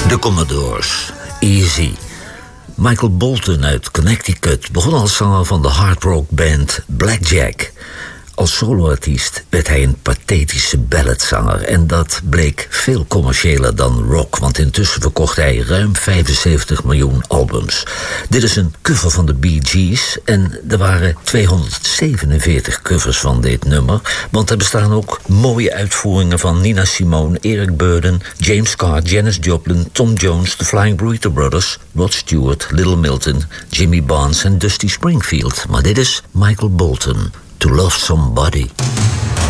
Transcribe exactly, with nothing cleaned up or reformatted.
De Commodores, Easy. Michael Bolton uit Connecticut begon als zanger van de hardrock band Blackjack. Als soloartiest werd hij een pathetische balladzanger en dat bleek veel commerciëler dan rock, want intussen verkocht hij ruim vijfenzeventig miljoen albums. Dit is een cover van de Bee Gees en er waren tweehonderdzevenenveertig covers van dit nummer, want er bestaan ook mooie uitvoeringen van Nina Simone, Eric Burdon, James Carr, Janis Joplin, Tom Jones, The Flying Burrito Brothers, Rod Stewart, Little Milton, Jimmy Barnes en Dusty Springfield. Maar dit is Michael Bolton. To Love Somebody.